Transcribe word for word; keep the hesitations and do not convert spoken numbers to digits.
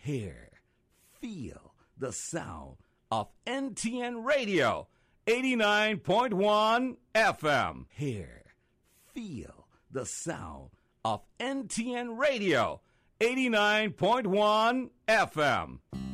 Hear, feel the sound of N T N Radio, eighty-nine point one F M. Hear, feel the sound of N T N Radio, eighty-nine point one F M.